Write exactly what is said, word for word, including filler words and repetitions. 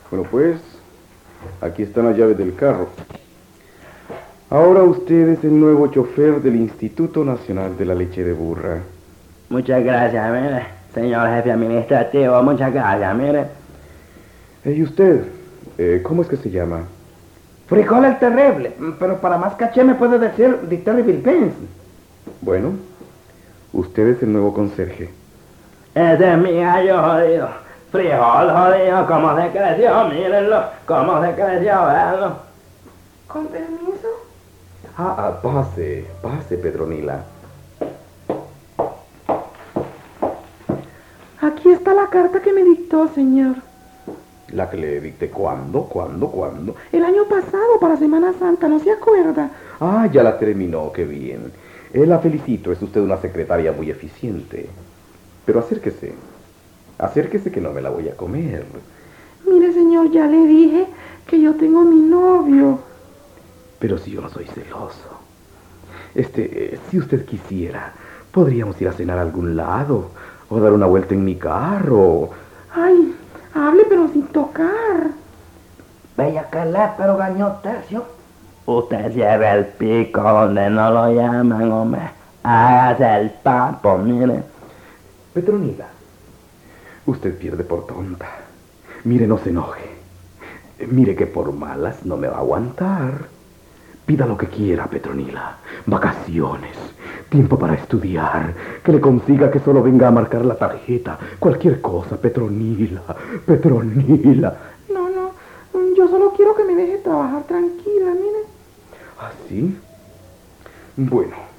Bueno, pues, aquí están las llaves del carro. Ahora usted es el nuevo chofer del Instituto Nacional de la Leche de Burra. Muchas gracias, mire, señor jefe administrativo, muchas gracias, mire. ¿Y usted? Eh, ¿Cómo es que se llama? Frijol el Terrible, pero para más caché me puede decir The Terrible Prince. Bueno, usted es el nuevo conserje. Ese es mi gallo jodido. Frijol jodido, cómo se creció, mírenlo, cómo se creció, veanlo. ¿Con permiso? Ah, ah, pase, pase, Petronila. Aquí está la carta que me dictó, señor. ¿La que le dicté cuándo, cuándo, cuándo? El año pasado, para Semana Santa, ¿no se acuerda? Ah, ya la terminó, qué bien. Eh, la felicito, es usted una secretaria muy eficiente. Pero acérquese, acérquese que no me la voy a comer. Mire, señor, ya le dije que yo tengo mi novio. Pero si yo no soy celoso. Este, eh, si usted quisiera, podríamos ir a cenar a algún lado, o dar una vuelta en mi carro. Ay, hable pero sin tocar. Bella que le, pero gañó tercio. Usted cierra el pico donde no lo llaman, hombre. Hágase el papo, mire. Petronila, usted pierde por tonta. Mire, no se enoje. Mire que por malas no me va a aguantar. Pida lo que quiera, Petronila. Vacaciones, tiempo para estudiar, que le consiga que solo venga a marcar la tarjeta. Cualquier cosa, Petronila, Petronila. No, no, yo solo quiero que me deje trabajar tranquila, mire. ¿Ah, sí? Bueno.